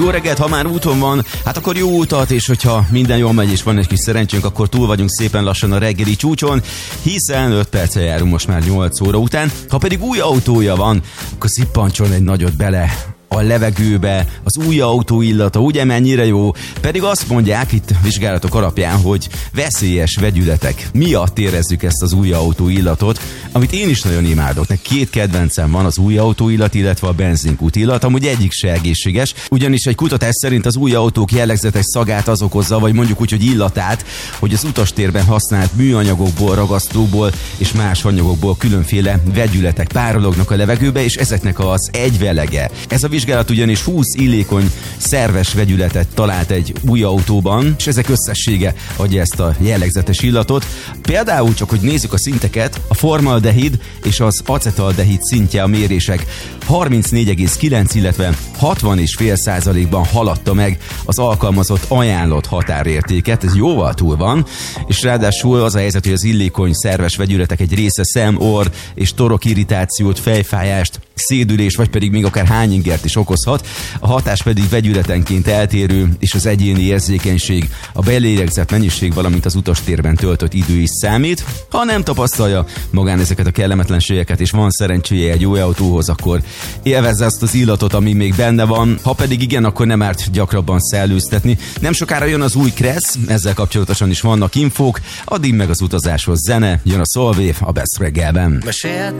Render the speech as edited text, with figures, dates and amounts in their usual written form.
Jó reggelt, ha már úton van, hát akkor jó utat, és hogyha minden jól megy és van egy kis szerencsénk, akkor túl vagyunk szépen lassan a reggeli csúcson, hiszen 5 perccel járunk most már 8 óra után. Ha pedig új autója van, akkor szippancsoljon egy nagyot bele a levegőbe, az új autó illata, ugye mennyire jó? Pedig azt mondják itt vizsgálatok alapján, hogy veszélyes vegyületek miatt érezzük ezt az új autó illatot, amit én is nagyon imádok. Nek 2 kedvencem van, az új autó illat, illetve a benzinkút illat, amúgy egyik se egészséges, ugyanis egy kutatás szerint az új autók jellegzetes szagát az okozza, vagy mondjuk úgy, hogy illatát, hogy az utastérben használt műanyagokból, ragasztóból és más anyagokból különféle vegyületek párolognak a levegőbe, és ezeknek az egyvelege. Ez a vizsgálat ugyanis 20 illékony szerves vegyületet talált egy új autóban, és ezek összessége adja ezt a jellegzetes illatot. Például csak, hogy nézzük a szinteket, a formaldehid és az acetaldehid szintje a mérések 34,9, illetve 60,5%-ban haladta meg az alkalmazott ajánlott határértéket, ez jóval túl van, és ráadásul az a helyzet, hogy az illékony szerves vegyületek egy része szem, orr és torok irritációt, fejfájást, szédülés, vagy pedig még akár hányingert is okozhat. A hatás pedig vegyületenként eltérő, és az egyéni érzékenység, a belélegzett mennyiség, valamint az utastérben töltött idő is számít. Ha nem tapasztalja magán ezeket a kellemetlenségeket, és van szerencséje egy új autóhoz, akkor élvezze azt az illatot, ami még benne van. Ha pedig igen, akkor nem árt gyakrabban szellőztetni. Nem sokára jön az új Kressz, ezzel kapcsolatosan is vannak infók, addig meg az utazáshoz zene, jön a Solwave a Best reggelben. Mesélt